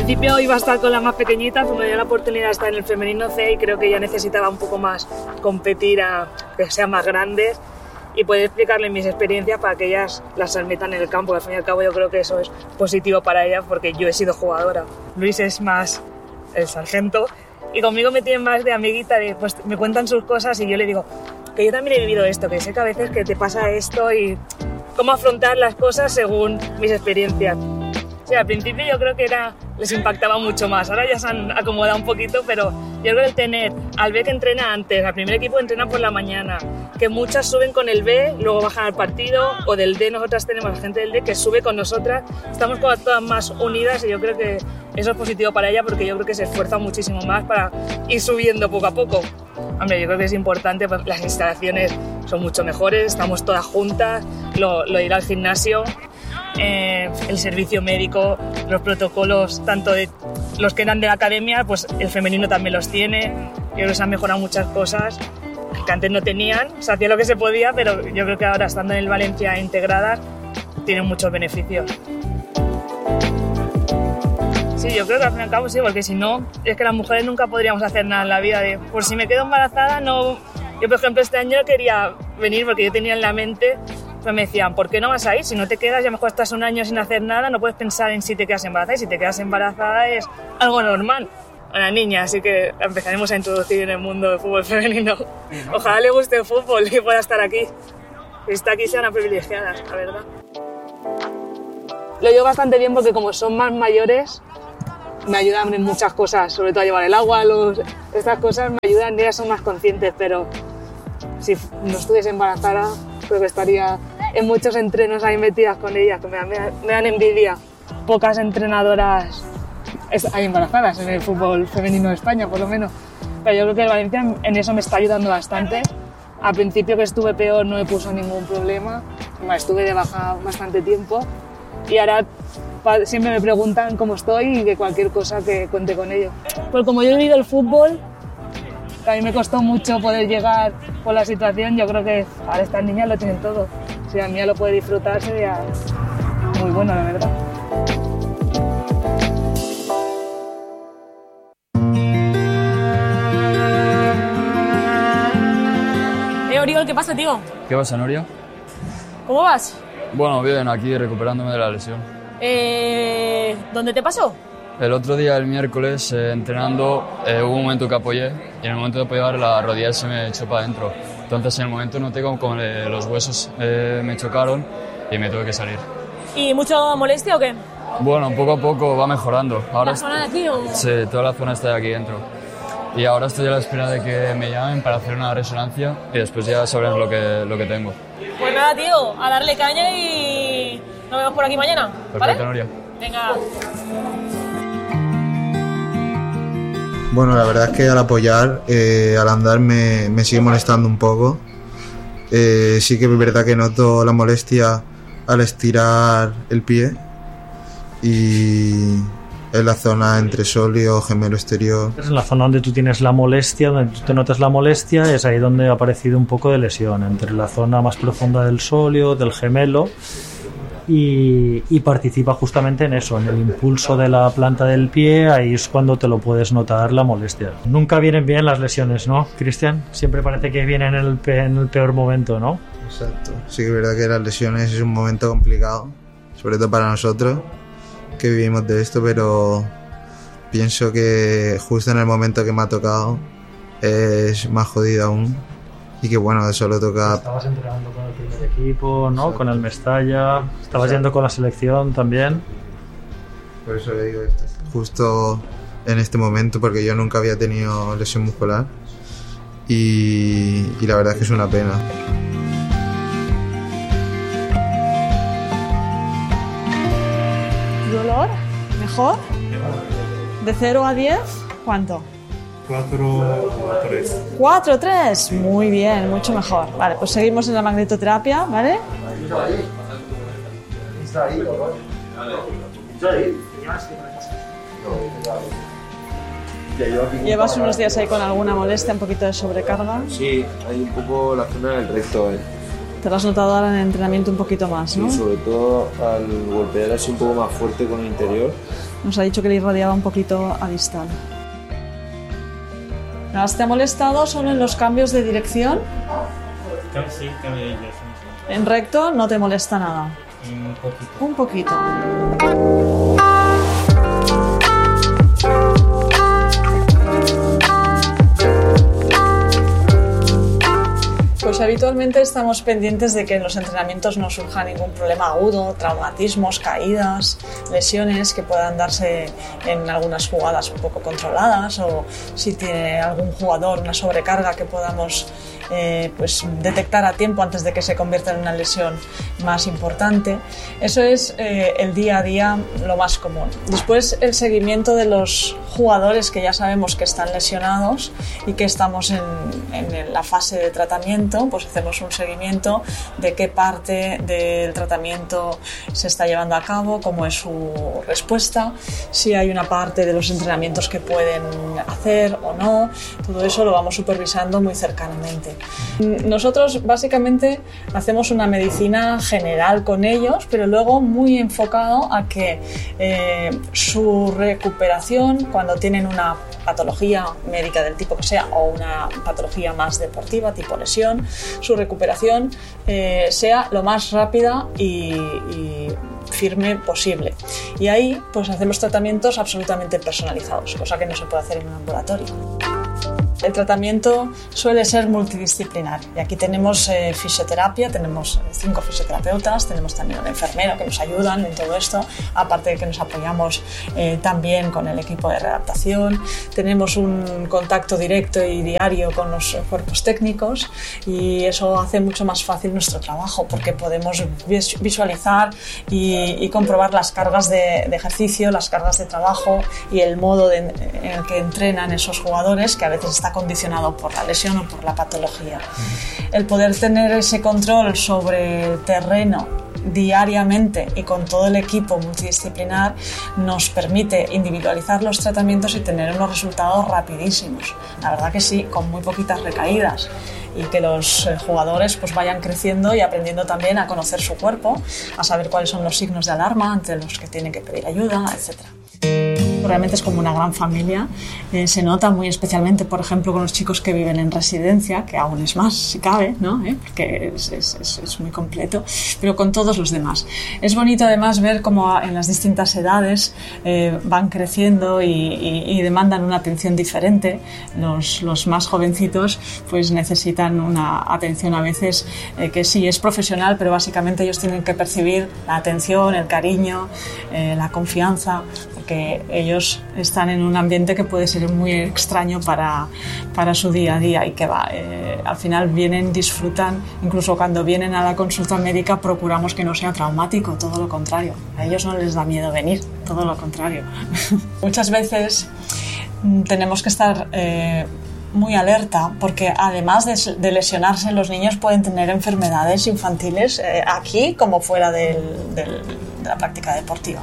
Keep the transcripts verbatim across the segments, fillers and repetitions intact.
principio iba a estar con las más pequeñitas, pero me dio la oportunidad de estar en el femenino C y creo que ya necesitaba un poco más competir a que sean más grandes y poder explicarles mis experiencias para que ellas las metan en el campo. Al fin y al cabo yo creo que eso es positivo para ellas porque yo he sido jugadora. Luis es más el sargento y conmigo me tienen más de amiguita, de, pues me cuentan sus cosas y yo le digo que yo también he vivido esto, que sé que a veces que te pasa esto y cómo afrontar las cosas según mis experiencias. Sí, al principio yo creo que era, les impactaba mucho más, ahora ya se han acomodado un poquito, pero yo creo que el tener al B que entrena antes, al primer equipo entrena por la mañana, que muchas suben con el B, luego bajan al partido, o del D nosotras tenemos a gente del D que sube con nosotras, estamos como todas más unidas y yo creo que eso es positivo para ella porque yo creo que se esfuerza muchísimo más para ir subiendo poco a poco. Hombre, yo creo que es importante, pues, las instalaciones son mucho mejores, estamos todas juntas, lo, lo de ir al gimnasio, eh, el servicio médico, los protocolos, tanto de los que eran de la academia, pues el femenino también los tiene. Yo creo que se han mejorado muchas cosas que antes no tenían, se hacía lo que se podía, pero yo creo que ahora estando en el Valencia integradas tienen muchos beneficios. Sí, yo creo que al fin y al cabo sí, porque si no, es que las mujeres nunca podríamos hacer nada en la vida. De, por si me quedo embarazada, no... Yo, por ejemplo, este año no quería venir porque yo tenía en la mente, pues me decían, ¿por qué no vas a ir? Si no te quedas, ya mejor estás un año sin hacer nada, no puedes pensar en si te quedas embarazada. Y si te quedas embarazada es algo normal a la niña, así que empezaremos a introducir en el mundo del fútbol femenino. Ojalá le guste el fútbol y pueda estar aquí. Si está aquí, sea una privilegiada, la verdad. Lo llevo bastante bien porque como son más mayores, me ayudan en muchas cosas, sobre todo a llevar el agua, los, estas cosas me ayudan, ellas son más conscientes, pero si no estuviese embarazada, creo que estaría en muchos entrenos ahí metidas con ellas, que me, me, me dan envidia. Pocas entrenadoras hay embarazadas en el fútbol femenino de España, por lo menos, pero yo creo que el Valencia en eso me está ayudando bastante. Al principio que estuve peor no me puso ningún problema, estuve de baja bastante tiempo y ahora siempre me preguntan cómo estoy y que cualquier cosa que cuente con ello. Pues como yo he vivido el fútbol, que a mí me costó mucho poder llegar por la situación, yo creo que ahora estas niñas lo tienen todo. Si la mía lo puede disfrutar sería muy bueno, la verdad. Eh, Oriol, ¿qué pasa, tío? ¿Qué pasa, Noria? ¿Cómo vas? Bueno, bien, aquí recuperándome de la lesión. Eh, ¿Dónde te pasó? El otro día, el miércoles, eh, entrenando, eh, hubo un momento que apoyé y en el momento de apoyar la rodilla se me echó para adentro. Entonces, en el momento noté como, como eh, los huesos eh, me chocaron y me tuve que salir. ¿Y mucho molestia o qué? Bueno, poco a poco va mejorando. Ahora ¿La zona de aquí o...? Sí, toda la zona está de aquí dentro. Y ahora estoy a la espera de que me llamen para hacer una resonancia y después ya sabremos lo que, lo que tengo. Pues nada, tío, a darle caña y nos vemos por aquí mañana, ¿vale? Perfecto, Noria. Venga. Bueno, la verdad es que al apoyar, eh, al andar me, me sigue molestando un poco. Eh, sí que es verdad que noto la molestia al estirar el pie y en la zona entre sóleo, gemelo exterior. En la zona donde tú tienes la molestia, donde tú te notas la molestia, es ahí donde ha aparecido un poco de lesión, entre la zona más profunda del sóleo, del gemelo, y, y participa justamente en eso, en el impulso de la planta del pie, ahí es cuando te lo puedes notar la molestia. Nunca vienen bien las lesiones, ¿no, Cristian? Siempre parece que vienen en el, pe- en el peor momento, ¿no? Exacto. Sí que es verdad que las lesiones es un momento complicado, sobre todo para nosotros que vivimos de esto, pero pienso que justo en el momento que me ha tocado es más jodido aún y que bueno, eso lo toca. Estabas entrenando con el primer equipo, ¿no? Exacto. Con el Mestalla, estabas Exacto. yendo con la selección también. Por eso le digo esto, justo en este momento, porque yo nunca había tenido lesión muscular y, y la verdad es que es una pena. ¿Dolor? ¿Mejor? ¿De cero a diez? ¿Cuánto? cuatro tres. ¿cuatro tres? Muy bien, mucho mejor. Vale, pues seguimos en la magnetoterapia, ¿vale? ¿Llevas unos días ahí con alguna molestia, un poquito de sobrecarga? Sí, hay un poco la zona del recto, ¿eh? Te lo has notado ahora en el entrenamiento un poquito más, ¿no? Sí, sobre todo al golpear así un poco más fuerte con el interior. Nos ha dicho que le irradiaba un poquito a distal. ¿Has te ha molestado solo en los cambios de dirección? Sí, cambio de dirección. En recto no te molesta nada. Un poquito. Un poquito. Pues habitualmente estamos pendientes de que en los entrenamientos no surja ningún problema agudo, traumatismos, caídas, lesiones que puedan darse en algunas jugadas un poco controladas, o si tiene algún jugador una sobrecarga que podamos eh, pues detectar a tiempo antes de que se convierta en una lesión más importante. Eso es eh, el día a día lo más común. Después, el seguimiento de los jugadores que ya sabemos que están lesionados y que estamos en, en la fase de tratamiento, pues hacemos un seguimiento de qué parte del tratamiento se está llevando a cabo, cómo es su respuesta, si hay una parte de los entrenamientos que pueden hacer o no. Todo eso lo vamos supervisando muy cercanamente. Nosotros básicamente hacemos una medicina general con ellos, pero luego muy enfocado a que eh, su recuperación, cuando tienen una patología médica del tipo que sea o una patología más deportiva tipo lesión, su recuperación eh, sea lo más rápida y, y firme posible. Y ahí pues hacemos tratamientos absolutamente personalizados, cosa que no se puede hacer en un ambulatorio. El tratamiento suele ser multidisciplinar y aquí tenemos eh, fisioterapia, tenemos cinco fisioterapeutas, tenemos también un enfermero que nos ayudan en todo esto, aparte de que nos apoyamos eh, también con el equipo de readaptación, tenemos un contacto directo y diario con los cuerpos técnicos y eso hace mucho más fácil nuestro trabajo porque podemos visualizar y, y comprobar las cargas de, de ejercicio, las cargas de trabajo y el modo de, en el que entrenan esos jugadores, que a veces está condicionado por la lesión o por la patología. El poder tener ese control sobre el terreno diariamente y con todo el equipo multidisciplinar nos permite individualizar los tratamientos y tener unos resultados rapidísimos. La verdad que sí, con muy poquitas recaídas, y que los jugadores pues vayan creciendo y aprendiendo también a conocer su cuerpo, a saber cuáles son los signos de alarma ante los que tienen que pedir ayuda, etcétera. Realmente es como una gran familia, eh, se nota muy especialmente, por ejemplo, con los chicos que viven en residencia, que aún es más, si cabe, ¿no? ¿Eh? Porque es, es, es, es muy completo, pero con todos los demás. Es bonito además ver cómo en las distintas edades eh, van creciendo y, y, y demandan una atención diferente. Los, los más jovencitos pues necesitan una atención a veces eh, que sí es profesional, pero básicamente ellos tienen que percibir la atención, el cariño, eh, la confianza, porque ellos están en un ambiente que puede ser muy extraño para, para su día a día y que va, eh, al final vienen, disfrutan, incluso cuando vienen a la consulta médica procuramos que no sea traumático, todo lo contrario, a ellos no les da miedo venir, todo lo contrario. Muchas veces tenemos que estar eh, muy alerta porque además de, de lesionarse los niños pueden tener enfermedades infantiles eh, aquí como fuera del, del, de la práctica deportiva.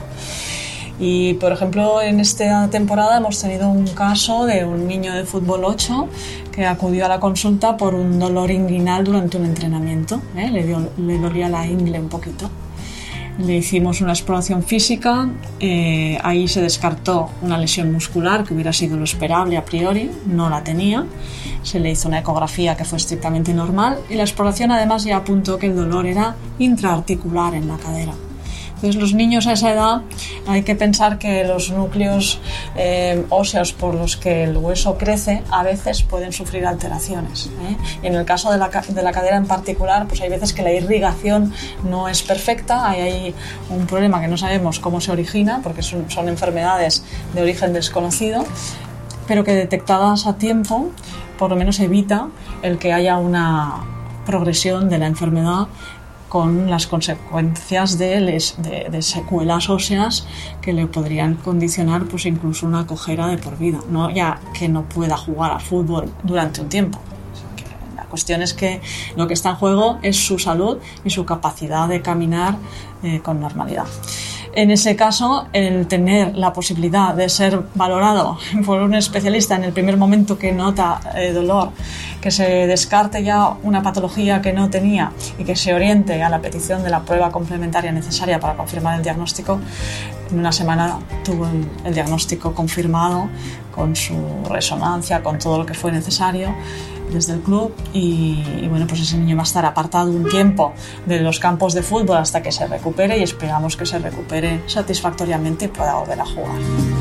Y, por ejemplo, en esta temporada hemos tenido un caso de un niño de fútbol ocho que acudió a la consulta por un dolor inguinal durante un entrenamiento. ¿eh? Le, dio, le dolía la ingle un poquito. Le hicimos una exploración física, eh, ahí se descartó una lesión muscular que hubiera sido lo esperable a priori, no la tenía. Se le hizo una ecografía que fue estrictamente normal y la exploración además ya apuntó que el dolor era intraarticular en la cadera. Entonces, los niños a esa edad hay que pensar que los núcleos eh, óseos por los que el hueso crece a veces pueden sufrir alteraciones. ¿eh? Y en el caso de la, de la cadera en particular, pues hay veces que la irrigación no es perfecta, hay ahí un problema que no sabemos cómo se origina, porque son, son enfermedades de origen desconocido, pero que detectadas a tiempo, por lo menos evita el que haya una progresión de la enfermedad con las consecuencias de, les, de, de secuelas óseas que le podrían condicionar pues incluso una cojera de por vida, no ya que no pueda jugar al fútbol durante un tiempo. La cuestión es que lo que está en juego es su salud y su capacidad de caminar eh, con normalidad. En ese caso, el tener la posibilidad de ser valorado por un especialista en el primer momento que nota eh, dolor, que se descarte ya una patología que no tenía y que se oriente a la petición de la prueba complementaria necesaria para confirmar el diagnóstico, en una semana tuvo el, el diagnóstico confirmado con su resonancia, con todo lo que fue necesario desde el club y, y bueno, pues ese niño va a estar apartado un tiempo de los campos de fútbol hasta que se recupere y esperamos que se recupere satisfactoriamente y pueda volver a jugar.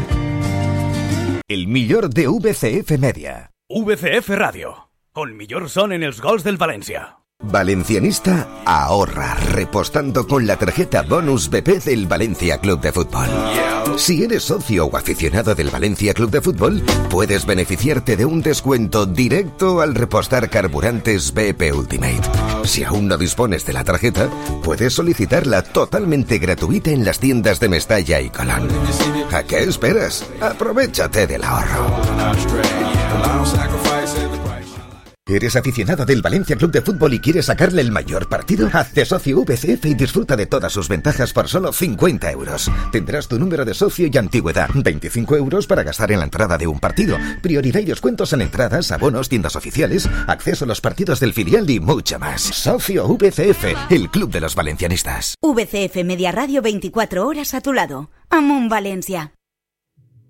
El millor de V C F Media. V C F Radio. El millor son en els gols del Valencia. Valencianista ahorra repostando con la tarjeta Bonus B P del Valencia Club de Fútbol. Si eres socio o aficionado del Valencia Club de Fútbol, puedes beneficiarte de un descuento directo al repostar carburantes B P Ultimate. Si aún no dispones de la tarjeta, puedes solicitarla totalmente gratuita en las tiendas de Mestalla y Colón. ¿A qué esperas? Aprovechate del ahorro. ¿Eres aficionado del Valencia Club de Fútbol y quieres sacarle el mayor partido? Hazte socio V C F y disfruta de todas sus ventajas por solo cincuenta euros. Tendrás tu número de socio y antigüedad. veinticinco euros para gastar en la entrada de un partido. Prioridad y descuentos en entradas, abonos, tiendas oficiales, acceso a los partidos del filial y mucho más. Socio V C F, el club de los valencianistas. V C F Media Radio, veinticuatro horas a tu lado. Amunt Valencia.